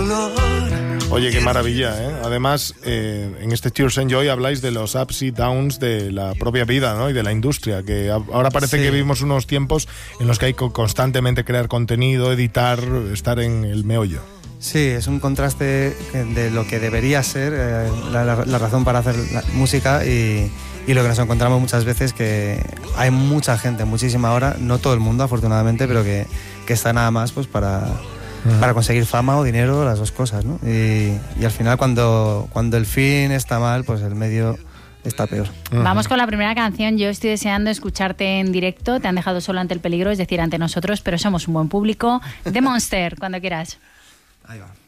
dolor. Oye, qué maravilla, ¿eh? Además, en este Tears and Joy habláis de los ups y downs de la propia vida, ¿no? Y de la industria, que ahora parece que vivimos unos tiempos en los que hay que constantemente crear contenido, editar, estar en el meollo. Sí, es un contraste de lo que debería ser la razón para hacer la música y lo que nos encontramos muchas veces, que hay mucha gente, muchísima ahora, no todo el mundo afortunadamente, pero que está nada más pues para conseguir fama o dinero, las dos cosas, ¿no? Y al final cuando el fin está mal, pues el medio está peor. Vamos con la primera canción. Yo estoy deseando escucharte en directo. Te han dejado solo ante el peligro, es decir, ante nosotros, pero somos un buen público. The Monster, cuando quieras. Ahí va.